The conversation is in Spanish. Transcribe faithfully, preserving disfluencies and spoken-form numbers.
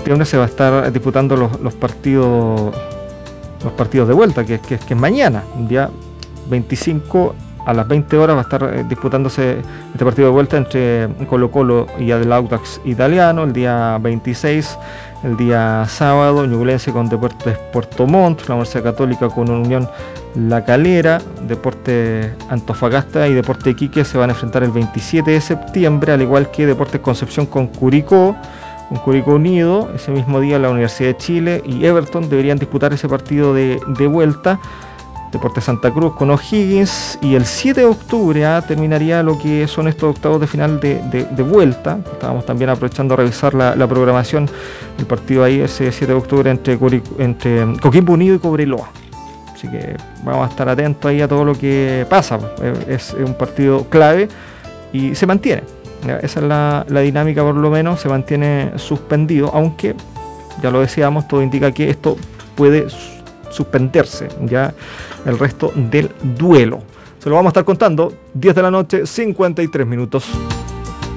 septiembre se va a estar disputando los, los partidos los partidos de vuelta, que, que, que es mañana, el día veinticinco a las veinte horas va a estar eh, disputándose este partido de vuelta entre Colo Colo y el Audax Italiano. El día veintiséis, el día sábado, Ñublense con Deportes Puerto Montt, la Universidad Católica con Unión La Calera, Deportes Antofagasta y Deportes Iquique se van a enfrentar el veintisiete de septiembre, al igual que Deportes Concepción con Curicó, con Curicó Unido. Ese mismo día la Universidad de Chile y Everton deberían disputar ese partido de, de vuelta. Deportes Santa Cruz con O'Higgins, y el siete de octubre ah, terminaría lo que son estos octavos de final de, de, de vuelta. Estábamos también aprovechando a revisar la, la programación del partido ahí ese siete de octubre entre, entre Coquimbo Unido y Cobreloa. Así que vamos a estar atentos ahí a todo lo que pasa. Es, es un partido clave y se mantiene. Esa es la, la dinámica, por lo menos, se mantiene suspendido, aunque ya lo decíamos, todo indica que esto puede suspenderse ya el resto del duelo. Se lo vamos a estar contando. Diez de la noche, cincuenta y tres minutos.